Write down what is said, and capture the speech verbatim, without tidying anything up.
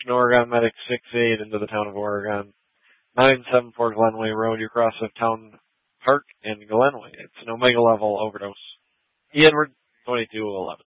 Western Oregon Medic six eight into the town of Oregon. nine seven four Glenway Road. You cross the town park in Glenway. It's an Omega level overdose. E. Edward, twenty-two eleven.